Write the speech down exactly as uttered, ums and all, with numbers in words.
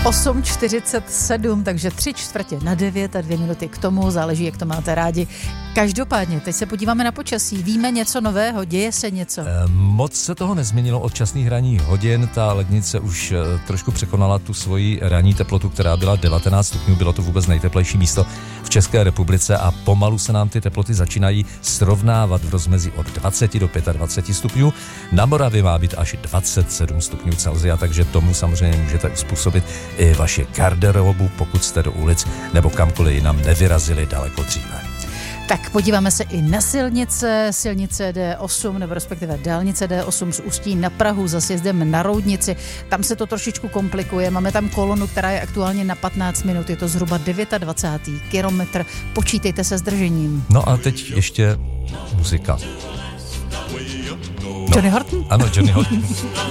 osm čtyřicet sedm, takže tři čtvrtě na devět a dvě minuty k tomu, záleží, jak to máte rádi. Každopádně, teď se podíváme na počasí. Víme něco nového, děje se něco? E, moc se toho nezměnilo od časných ranních hodin, ta lednice už e, trošku překonala tu svoji ranní teplotu, která byla devatenáct stupňů, bylo to vůbec nejteplejší místo v České republice a pomalu se nám ty teploty začínají srovnávat v rozmezí od dvacet do dvaceti pěti stupňů. Na Moravě má být až dvacet sedm stupňů Celsia, takže tomu samozřejmě můžete uspůsobit i vaši garderobu, pokud jste do ulic nebo kamkoliv jinam nevyrazili daleko dříve. Tak podíváme se i na silnice, silnice D osm, nebo respektive dálnice D osm z Ústí na Prahu za sjezdem na Roudnici. Tam se to trošičku komplikuje, máme tam kolonu, která je aktuálně na patnáct minut, je to zhruba dvacátý devátý kilometr, počítejte se s držením. No a teď ještě muzika. No. Johnny Horton? Ano, Johnny Horton.